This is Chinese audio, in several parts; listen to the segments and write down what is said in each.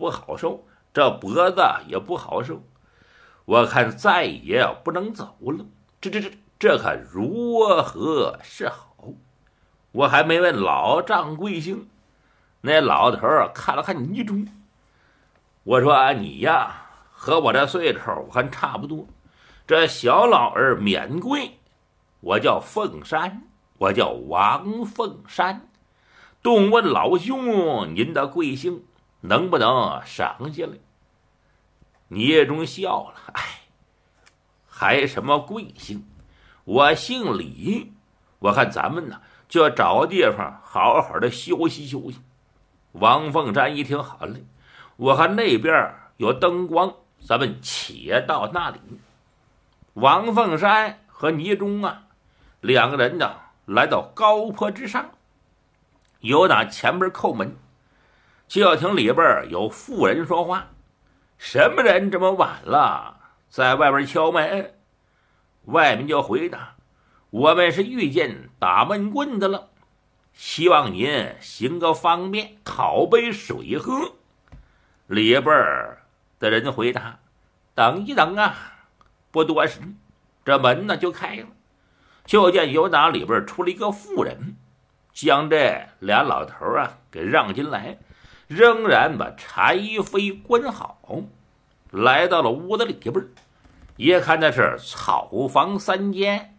不好受，这脖子也不好受，我看再也不能走了。这可如何是好？我还没问老丈贵姓，那老头看了看倪中，我说你呀，和我这岁数我看差不多，这小老儿免贵，我叫凤山，我叫王凤山。动问老兄您的贵姓，能不能赏下来？聂中笑了，还什么贵姓？我姓李，我看咱们呢就要找个地方好好的休息休息。王凤山一听，好嘞，我看那边有灯光，咱们且到那里。王凤山和倪中两个人呢来到高坡之上，有打前边叩门，就听里边有妇人说话：“什么人这么晚了，在外边敲门？”外面就回答：“我们是遇见打闷棍的了，希望您行个方便，讨杯水喝。”里边的人回答：“等一等啊！”不多时，这门呢就开了，就见有打里边出了一个妇人，将这俩老头给让进来，仍然把柴扉关好，来到了屋子里边。一看那是草房3间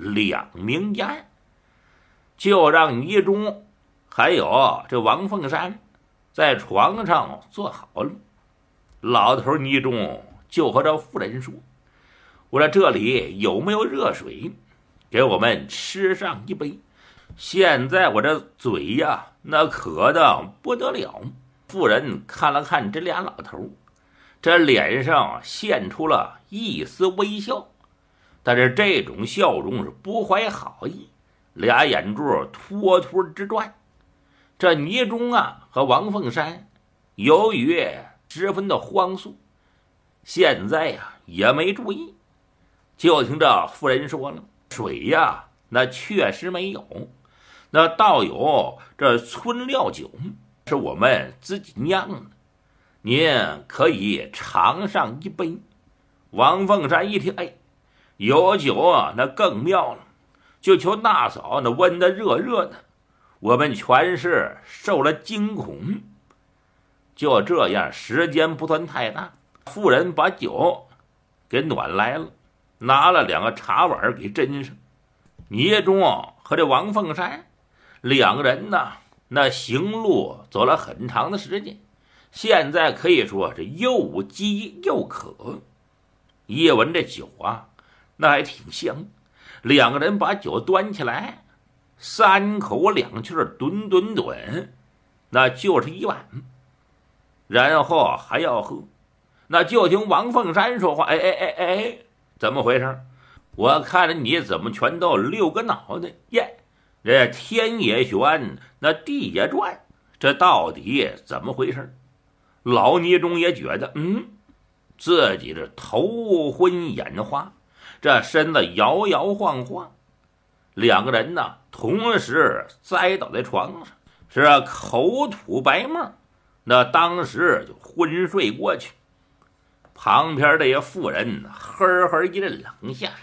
2名家，就让倪中还有这王凤山在床上坐好了。老头倪中就和这妇人说：“我说这里有没有热水，给我们吃上一杯。现在我这嘴呀，那渴的不得了。”妇人看了看这俩老头，这脸上现出了一丝微笑，但是这种笑容是不怀好意，俩眼珠突突直转。这倪中和王凤山由于十分的慌速，现在也没注意，就听这妇人说了：“水呀，那确实没有，那倒有这村料酒，是我们自己酿的，您可以尝上一杯。”王凤山一听，有酒那更妙了，就求大嫂那温的热热的，我们全是受了惊恐。就这样，时间不算太大，妇人把酒给暖来了，拿了2个茶碗给斟上。倪中和这王凤山两个人呢，那行路走了很长的时间，现在可以说是又饥又渴。一闻这酒那还挺香，两个人把酒端起来，3口2气吨，那就是1碗，然后还要喝。那就听王凤山说话：“怎么回事？我看着你怎么全都6个脑袋耶？这天也旋，那地也转，这到底怎么回事？”老倪中也觉得自己这头昏眼花，这身子摇摇晃晃，两个人呢同时栽倒在床上，是口吐白沫，那当时就昏睡过去。旁边这些妇人呵呵一阵冷笑：“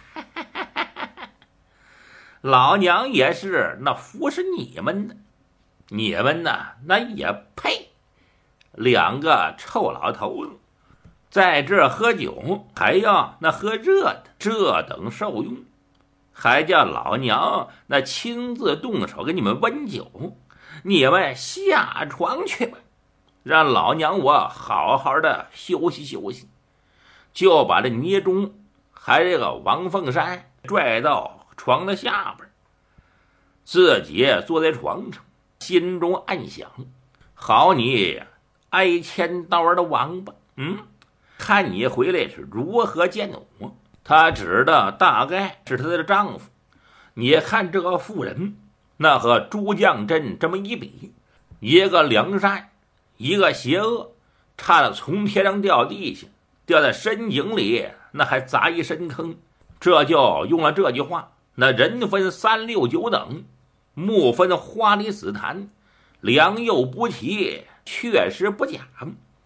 老娘也是那服侍你们的，你们呢那也配，2个臭老头子在这喝酒，还要那喝热的，这等受用，还叫老娘那亲自动手给你们温酒，你们下床去吧，让老娘我好好的休息休息。”就把这倪中还这个王凤山拽到床的下边，自己坐在床上，心中暗想：好你挨千刀的王八，看你回来是如何见我。他指的大概是他的丈夫。你看这个妇人，那和朱将镇这么一比，一个良善，一个邪恶，差点从天上掉地下，掉在深井里，那还砸一深坑。这就用了这句话：那人分3、6、9等，木分花里紫檀，良莠不齐，确实不假。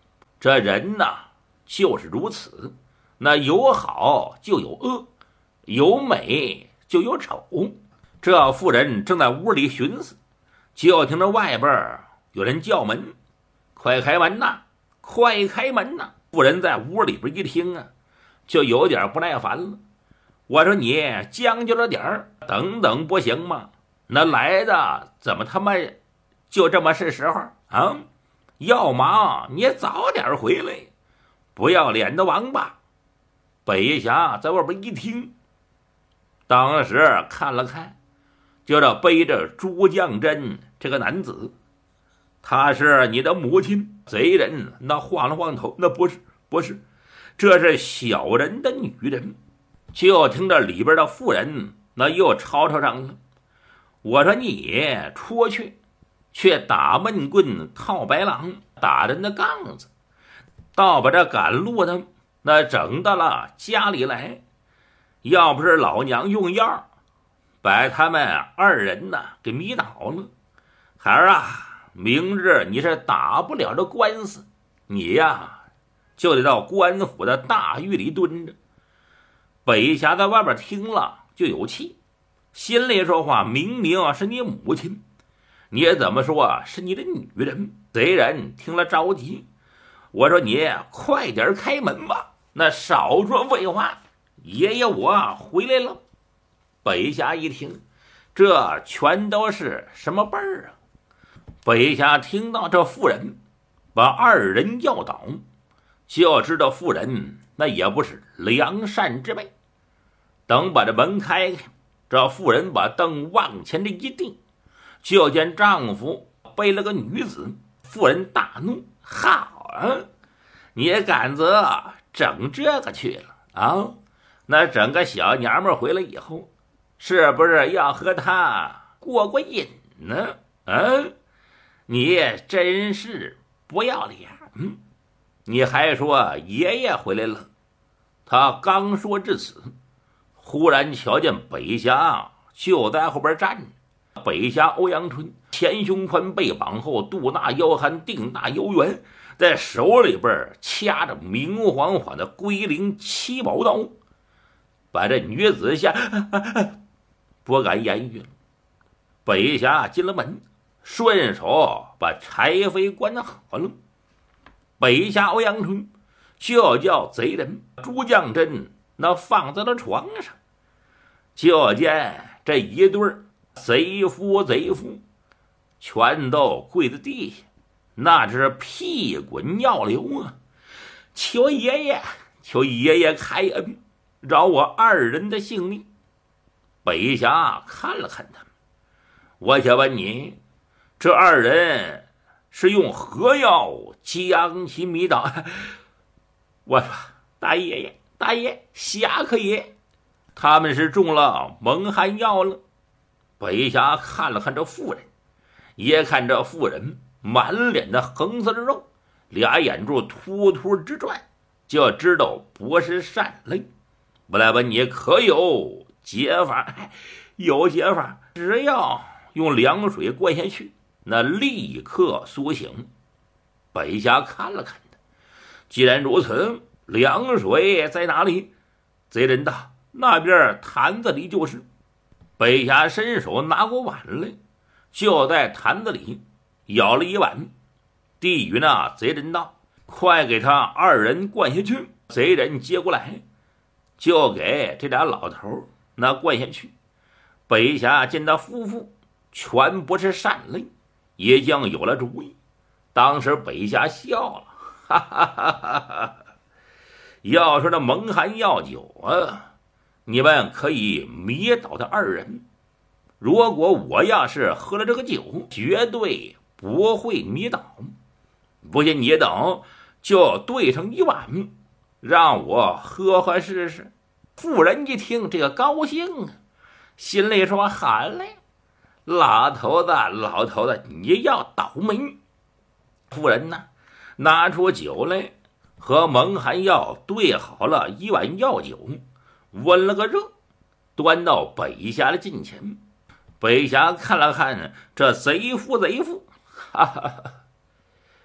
这人呐，就是如此，那有好就有恶，有美就有丑。这妇人正在屋里寻思，就听着外边有人叫门：“快开门呐！快开门呐！”妇人在屋里边一听啊，就有点不耐烦了。我说：“你将就着点儿，等等不行吗？那来的怎么他妈就这么是时候啊？要忙你早点回来，不要脸的王八！”北霞在外边一听，当时看了看，就这背着朱将真这个男子，他是你的母亲？贼人那晃了晃头，那不是，这是小人的女人。就听着里边的妇人那又吵吵嚷了。我说你出去打闷棍套白狼，打人的杠子，倒把这赶路的那整到了家里来。要不是老娘用药把他们二人呢给迷倒了，孩儿啊，明日你是打不了这官司，你呀就得到官府的大狱里蹲着。北霞在外边听了就有气，心里说话：明明是你母亲，你也怎么说是你的女人？贼人听了着急，我说你快点开门吧，那少说废话，爷爷我回来了。北霞一听，这全都是什么辈儿啊？北霞听到这妇人把二人要倒，就知道妇人那也不是良善之辈。等把这门开开，这妇人把灯往前这一定，就见丈夫背了个女子。妇人大怒：好啊，你敢子整这个去了啊？那整个小娘们回来以后，是不是要和他过过瘾呢？你真是不要脸！你还说爷爷回来了？他刚说至此，忽然瞧见北霞就在后边站着。北霞欧阳春前胸宽背膀后，肚大腰憨，腚大腰圆，在手里边掐着明晃晃的龟灵七宝刀，把这女子吓不敢言语了。北霞进了门，顺手把柴扉关好了。北霞欧阳春就叫贼人朱将真那放在了床上，就见这一对贼夫全都跪在地下，那是屁滚尿流啊！求爷爷开恩，饶我二人的性命。北霞看了看他们，我想问你，这二人是用何药将其迷倒？我说大爷侠客爷，他们是中了蒙汗药了。北霞看了看这妇人，也看这妇人满脸的横色的肉，俩眼珠突突直转，就知道不是善类。我来问你，可有解法？有解法，只要用凉水灌下去，那立刻苏醒。北霞看了看他，既然如此，凉水在哪里？贼人道：那边坛子里就是。北霞伸手拿过碗来，就在坛子里舀了一碗，递与那贼人道：快给他二人灌下去。贼人接过来，就给这俩老头那灌下去。北霞见他夫妇全不是善类，也将有了主意。当时北霞笑了，哈哈哈哈！要说这蒙汗药酒啊，你们可以迷倒他二人。如果我要是喝了这个酒，绝对不会迷倒。不信你等就兑上一碗，让我喝试试。妇人一听这个高兴啊，心里说：好嘞，老头子你要倒霉。妇人呢，拿出酒来，和蒙汗药兑好了一碗药酒，温了个热，端到北霞的近前。北霞看了看这贼夫，哈哈哈！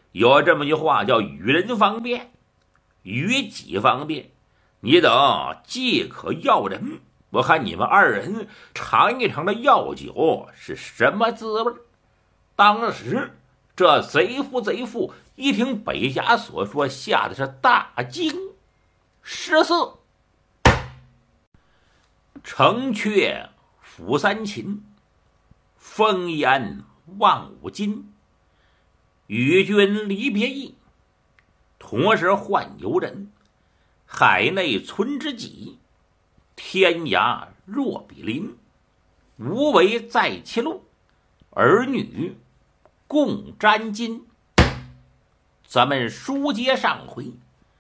有这么句话叫与人方便，与己方便。你等既可要人，我看你们二人尝一尝这药酒是什么滋味。当时这贼夫一听北侠所说，吓得是大惊失色。城阙辅三秦，风烟望五津。与君离别意，同是宦游人。海内存知己，天涯若比邻。无为在其路，儿女共沾巾。咱们书接上回，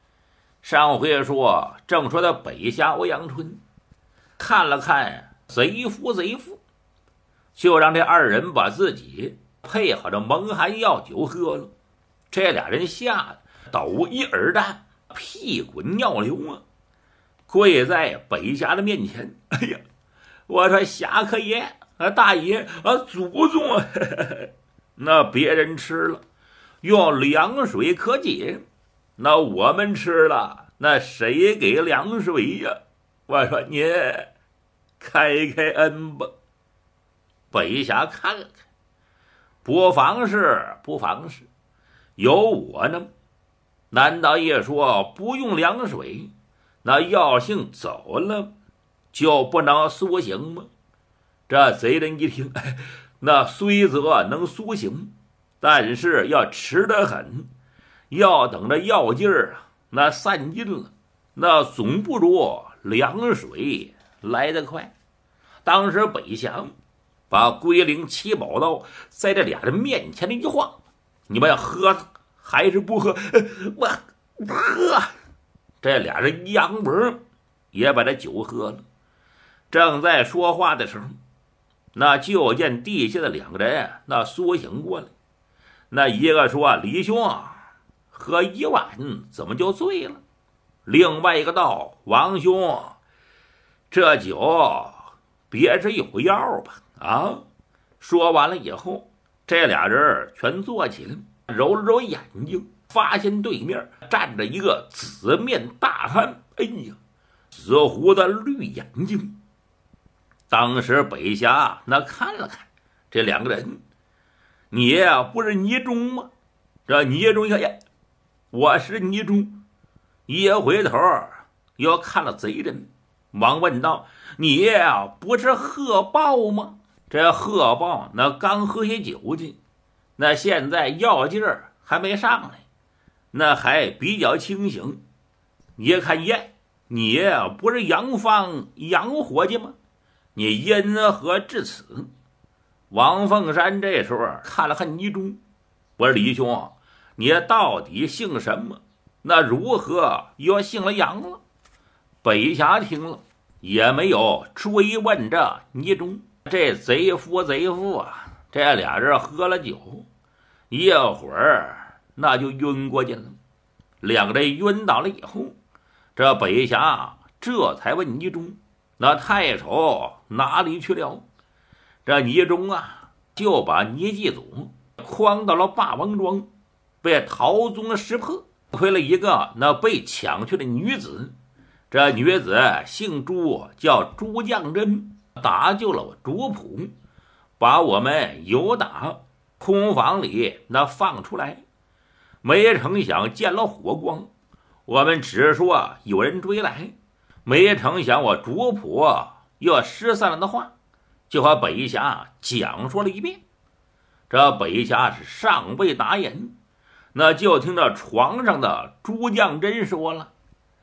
说正说的北侠欧阳春看了看贼夫，就让这二人把自己配好这蒙汗药酒喝了。这俩人吓得抖一耳蛋，屁滚尿流啊，跪在北侠的面前。哎呀，我说侠客爷大爷祖宗啊，那别人吃了用凉水可解，那我们吃了那谁给凉水呀？我说您开开恩吧。北侠看了看，不妨事，有我呢。难道一说不用凉水，那药性走了就不能苏醒吗？这贼人一听，那虽则能苏醒，但是要迟得很，要等着药劲儿那散尽了，那总不如凉水来得快。当时北侠把龟灵七宝刀在这俩人面前的一晃，你们要喝还是不喝？我喝。这俩人一扬脖也把这酒喝了。正在说话的时候，那就见地下的两个人那苏醒过来。那一个说：李兄喝一碗怎么就醉了？另外一个道：王兄这酒别是有药吧？说完了以后，这俩人全坐起来，揉了揉眼睛，发现对面站着一个紫面大汉。哎呀，紫胡子绿眼睛。当时北侠那看了看这两个人，你不是倪中吗？这倪中一看，我是倪中。一回头又看了贼人，忙问道：你不是贺豹吗？这贺豹那刚喝些酒去，那现在药劲儿还没上来，那还比较清醒。你看你不是杨芳杨伙计吗？你因何至此？王凤山这时候看了看倪中，我说李兄，你到底姓什么？那如何又姓了杨了？北侠听了也没有追问这倪中。这贼夫这俩人喝了酒，一会儿那就晕过去了。两个人晕倒了以后，这北侠这才问倪中：那太守哪里去了？这倪中就把倪继祖诓到了霸王庄，被陶宗识破，亏了一个那被抢去的女子。这女子姓朱，叫朱绛珍，搭救了主仆，把我们由打空房里那放出来。没成想见了火光，我们只说有人追来，没成想我主仆又失散了的话，就和北侠讲说了一遍。这北侠是尚未答言，那就听到床上的朱绛珍说了：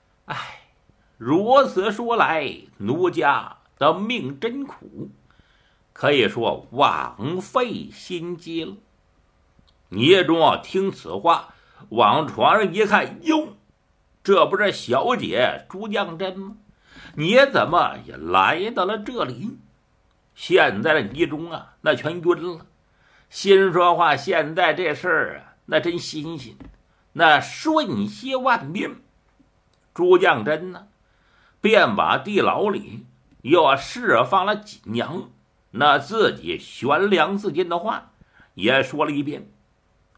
如此说来，奴家的命真苦，可以说枉费心机了。聂中听此话，往床上一看，哟，这不是小姐朱绛珍吗？你怎么也来到了这里？现在的倪中那全晕了，心说话，现在这事儿那真新鲜，那瞬息万变。朱绛珍便把地牢里又释放了锦娘，那自己悬梁自尽的话也说了一遍。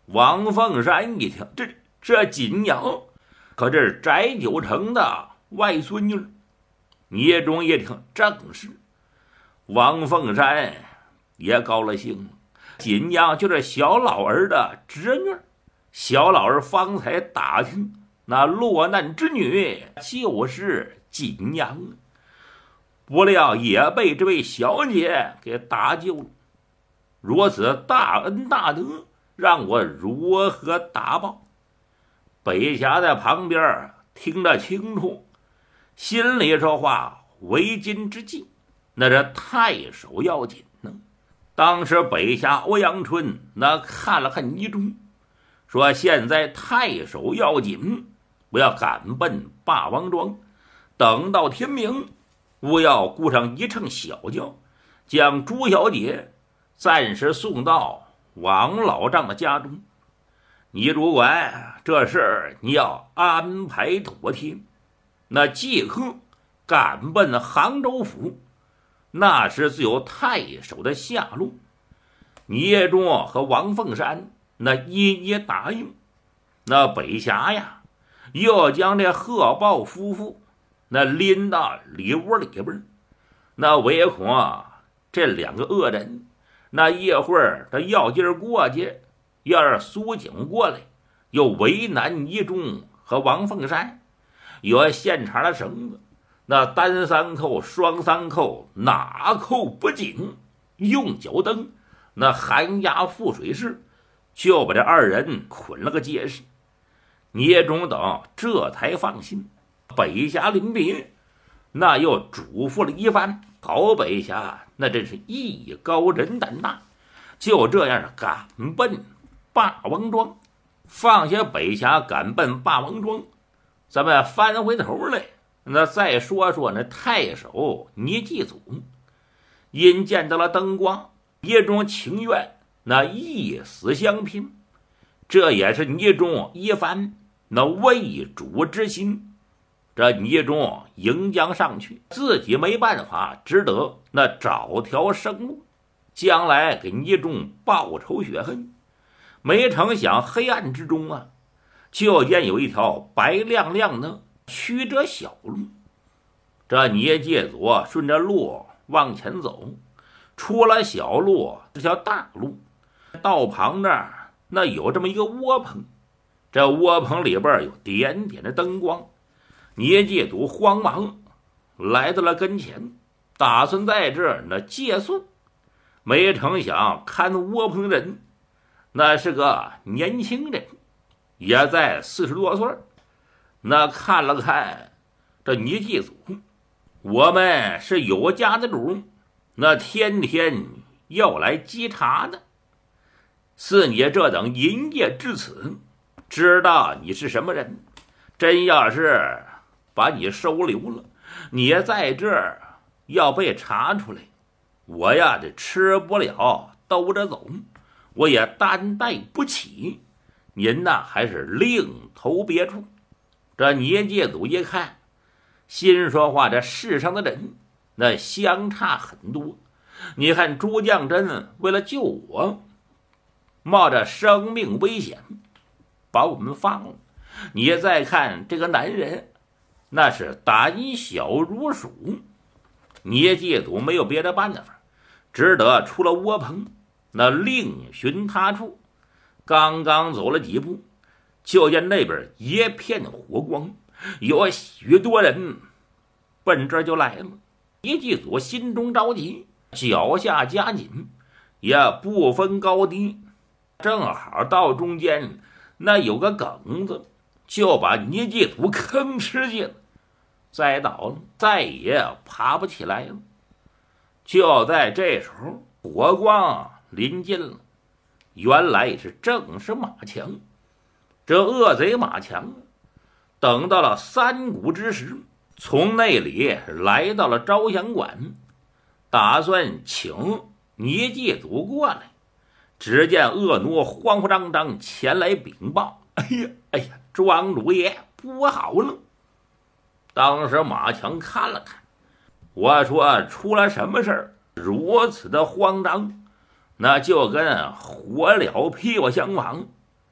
王凤山一听，这锦娘可这是翟九成的外孙女。聂忠一听，正是。王凤山也高了兴了，锦娘就是小老儿的侄女。小老儿方才打听，那落难之女就是锦娘，不料也被这位小姐给搭救了。如此大恩大德，让我如何答报？北侠在旁边听得清楚，心里说话为今之计，那是太守要紧呢。当时北侠欧阳春那看了看倪忠，说现在太守要紧，我要赶奔霸王庄，等到天明，我要雇上一乘小轿，将朱小姐暂时送到王老丈的家中。倪主管，这事儿你要安排妥帖，那即刻赶奔杭州府，那是自有太守的下落。聂忠和王凤山那一一答应。那北侠呀，又将这贺豹夫妇那拎到里屋里边，那唯恐这两个恶人那一会儿他要劲儿过去，要是苏警过来，又为难倪忠和王凤山。有现成的绳子，那单三扣双三扣，哪扣不紧，用脚蹬，那寒鸦覆水式，就把这二人捆了个结实。聂忠等这才放心。北侠临别，那又嘱咐了一番。好北侠那真是艺高人胆大，就这样赶奔霸王庄。放下北侠赶奔霸王庄，咱们翻回头来，那再说说那太守倪继祖。因见到了灯光，聂忠情愿那一死相拼，这也是聂忠一番那为主之心。这聂忠迎将上去，自己没办法，只得那找条生路，将来给聂忠报仇雪恨。没成想黑暗之中啊，就见有一条白亮亮的曲折小路。这聂介祖顺着路往前走，出了小路是条大路，道旁那儿那有这么一个窝棚，这窝棚里边有点点的灯光。聂介祖慌忙来到了跟前，打算在这儿那借宿。没成想看窝棚的人那是个年轻人，也在40多岁。那看了看这倪继祖，我们是有家的主，那天天要来稽查的，似你这等营业至此，知道你是什么人，真要是把你收留了，你在这儿要被查出来，我呀这吃不了兜着走，我也担待不起，您呐还是另投别处。这聂介祖一看，心说话，这世上的人那相差很多。你看朱将真为了救我，冒着生命危险把我们放了，你再看这个男人那是胆小如鼠。聂介祖没有别的办法，只得出了窝棚，那另寻他处。刚刚走了几步，就见那边一片火光，有许多人奔这就来了。聂介祖心中着急，脚下加紧，也不分高低，正好到中间那有个梗子，就把聂介祖吭哧进了，栽倒了，再也爬不起来了。就在这时候，火光临近了，原来是正是马强。这恶贼马强等到了3鼓之时，从那里来到了招降馆，打算请聂介祖过来。只见恶奴慌慌张张前来禀报：哎呀，庄主爷不好了！当时马强看了看，我说出了什么事儿，如此的慌张，那就跟火燎屁股相仿。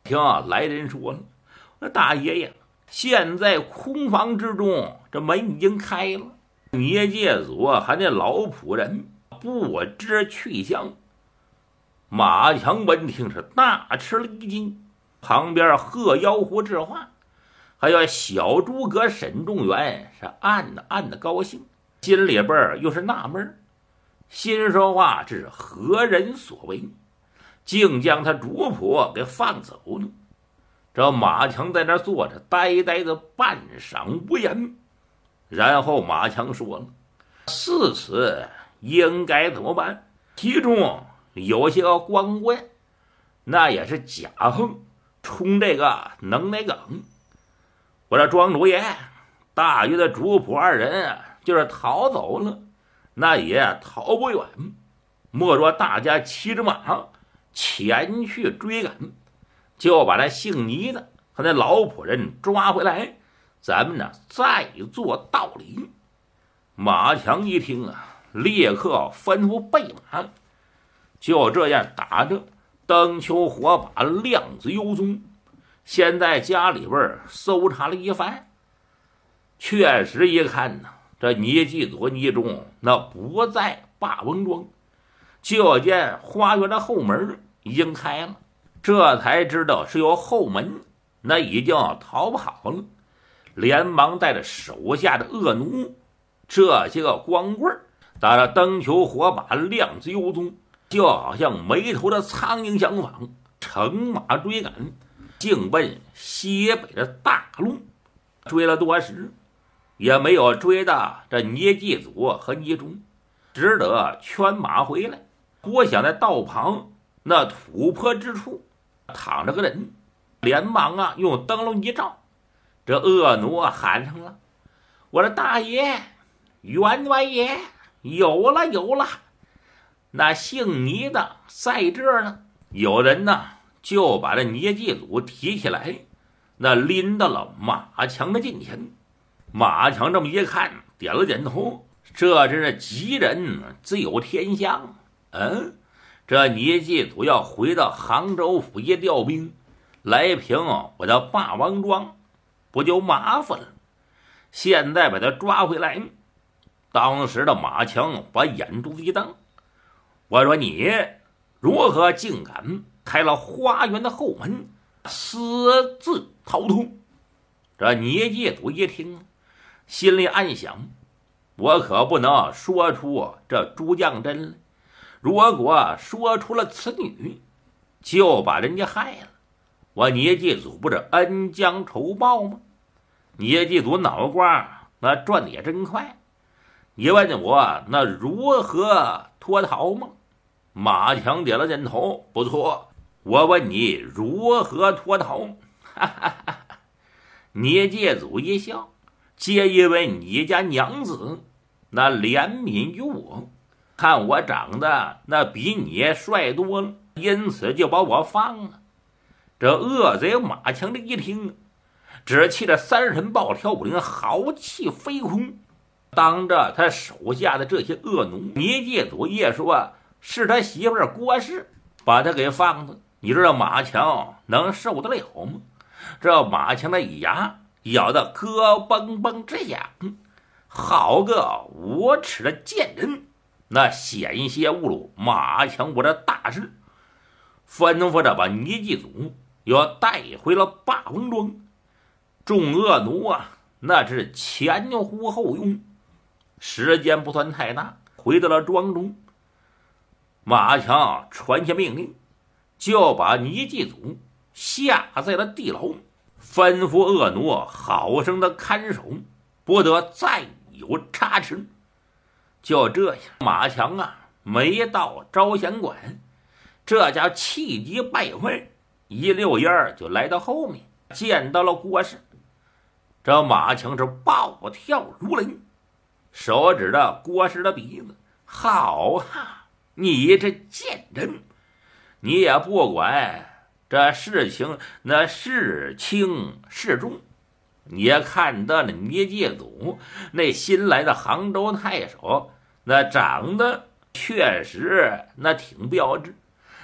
听来人说了：“那大爷呀，现在空房之中，这门已经开了，聂介祖还那老仆人不知去向。”马强闻听是大吃了一惊，旁边贺妖狐智化还有小诸葛沈仲元是暗的高兴，心里边又是纳闷，心说话这是何人所为，竟将他主仆给放走了。这马强在那坐着呆呆的半晌无言，然后马强说了：“似此应该怎么办？”其中有些个光棍，那也是假横冲这个能耐梗。我这庄主爷，大约的主仆二人就是逃走了，那也逃不远，莫若大家骑着马前去追赶，就把那姓倪的和那老仆人抓回来，咱们呢再做道理。马强一听啊，立刻吩咐备马，就这样打着灯球火把量子幽踪。先在家里边搜查了一番，确实一看呢，这聂继祖聂忠那不在霸王庄，就见花园的后门已经开了，这才知道是由后门那已经逃跑了，连忙带着手下的恶奴这些个光棍打着灯球火把量子幽踪，就好像没头的苍蝇相仿，乘马追赶，竟奔西北的大路。追了多时，也没有追到这聂继祖和聂忠，只得圈马回来。不想在道旁那土坡之处躺着个人，连忙用灯笼一照，这恶奴喊上了：“我的大爷，员外爷，有了！那姓倪的在这儿呢。”有人呢就把这聂继祖提起来，那拎到了马强的近前。马强这么一看，点了点头，这真是吉人自有天相。这聂继祖要回到杭州府一调兵来平我的霸王庄，不就麻烦了？现在把他抓回来，当时的马强把眼珠子一瞪，我说：“你如何竟敢开了花园的后门，私自逃脱？”这聂介祖一听，心里暗想：我可不能说出这朱将真来，如果说出了此女，就把人家害了。我聂介祖不是恩将仇报吗？聂介祖脑瓜那转的也真快，你问我那如何脱逃吗？马强点了点头，不错，我问你如何脱逃？哈哈哈哈！聂介祖一笑，皆因为你家娘子那怜悯于我，看我长得那比你帅多了，因此就把我放了。这恶贼马强这一听，只气得三神暴跳五灵，豪气飞空，当着他手下的这些恶奴，聂介祖也说是他媳妇郭氏把他给放的。你知道马强能受得了吗？这马强的牙咬得咯嘣嘣直响，好个无耻的贱人！那险些误了马强我的大事，吩咐着把聂继祖又带回了霸王庄。众恶奴那是前呼后拥，时间不算太大，回到了庄中。马强传下命令，就把聂继祖下在了地牢，吩咐恶奴好生的看守，不得再有差池。就这样，马强没到招贤馆，这家气急败坏，一溜烟就来到后面，见到了郭氏。这马强是暴跳如雷，手指着郭氏的鼻子：“好你这贱人，你也不管这事情那是轻是重，你也看到了聂介祖那新来的杭州太守，那长得确实那挺标致，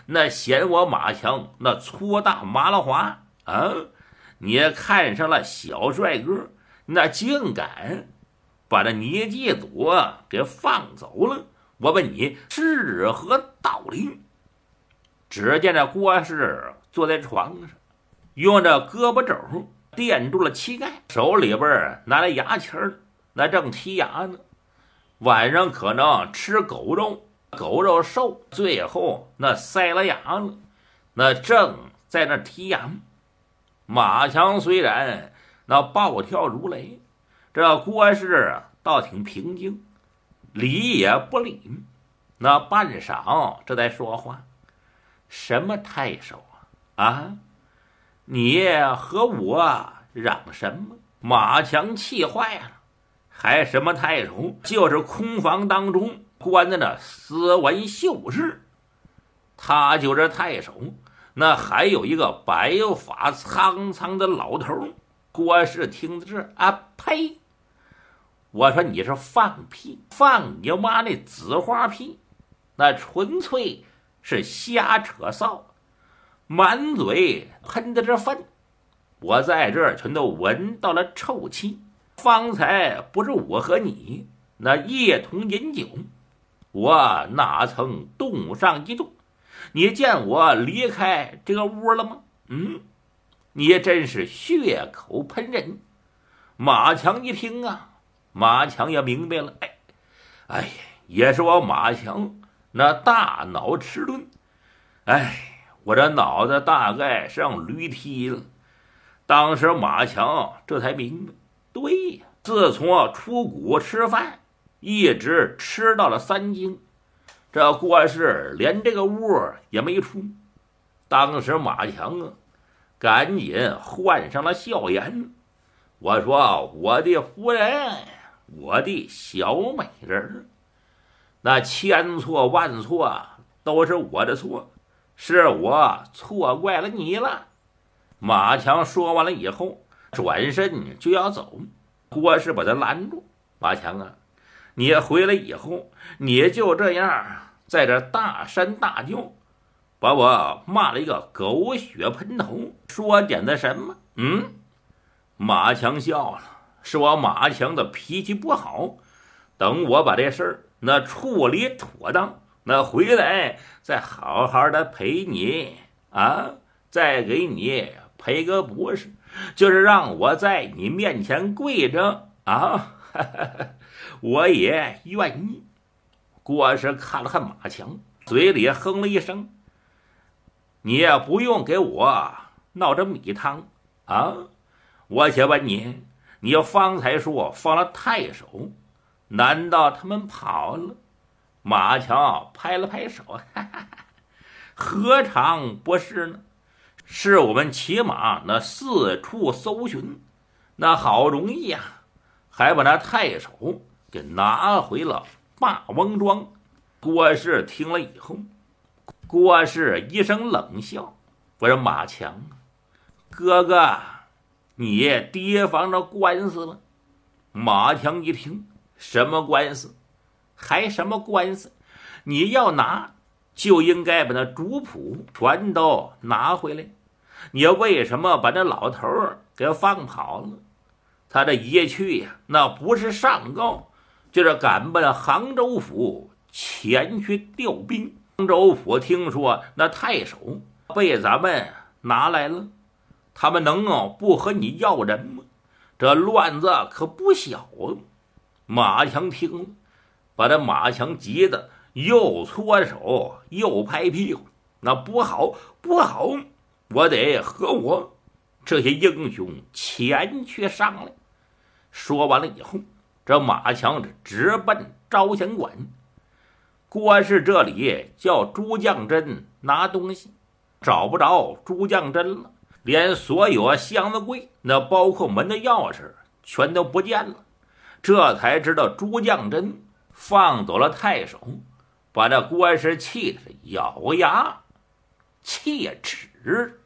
那嫌我马强那粗大麻辣花啊！你看上了小帅哥，那竟敢把这倪继祖给放走了，我问你是何道理？只见这郭氏坐在床上，用这胳膊肘垫住了膝盖，手里边拿来牙签儿，那正剔牙呢。晚上可能吃狗肉，狗肉瘦，最后那塞了牙了，那正在那剔牙。马强虽然那暴跳如雷，这郭氏倒挺平静，理也不理。那半晌这才说话：“什么太守啊？你和我嚷什么？”马强气坏了，还什么太守？就是空房当中关的那斯文秀士，他就是太守。那还有一个白发苍苍的老头。郭氏听的是啊呸！我说你是放屁，放你妈那紫花屁，那纯粹是瞎扯臊，满嘴喷的这粪，我在这儿全都闻到了臭气。方才不是我和你那一同饮酒，我哪曾动上一动？你见我离开这个屋了吗？你真是血口喷人。马强一听啊，马强也明白了，哎，也是我马强那大脑迟钝，我这脑子大概是让驴踢了。当时马强这才明白，对呀，自从出谷吃饭，一直吃到了3更，这郭氏连这个屋也没出。当时马强啊，赶紧换上了笑颜。我说我的夫人，我的小美人，那千错万错都是我的错，是我错怪了你了。马强说完了以后，转身就要走，郭氏把他拦住。马强啊，你回来以后，你就这样在这大山大叫，把我骂了一个狗血喷头，说点的什么？马强笑了，是我马强的脾气不好，等我把这事儿那处理妥当，那回来再好好的陪你啊，再给你赔个不是，就是让我在你面前跪着啊，我也愿意。郭氏看了看马强，嘴里哼了一声：“你也不用给我闹这米汤啊！我且问你，你方才说放了太守，难道他们跑了？”马强拍了拍手：“何尝不是呢？是我们骑马那四处搜寻，那好容易呀，还把那太守给拿回了霸王庄。”郭氏听了以后，郭氏一声冷笑：“我说马强，哥哥，你提防着官司了。”马强一听，什么官司？还什么官司？你要拿，就应该把那主仆全都拿回来。你为什么把这老头给放跑了？他这一去呀，那不是上告，就是赶奔杭州府前去调兵。杭州府听说那太守被咱们拿来了，他们能不和你要人吗？这乱子可不小啊！马强听了，把这马强急得又搓手又拍屁股，那不好不好，我得和我这些英雄前去商量。说完了以后，这马强直奔招贤馆。郭氏这里叫朱将真拿东西，找不着朱将真了，连所有箱子柜，那包括门的钥匙全都不见了。这才知道朱将真放走了太守，把这郭氏气的是咬牙切齿。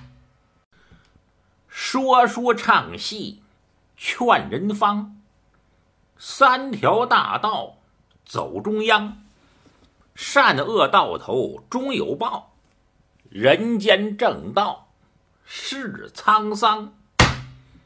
说书唱戏劝人方，3条大道走中央，善恶到头终有报， 人间正道是沧桑。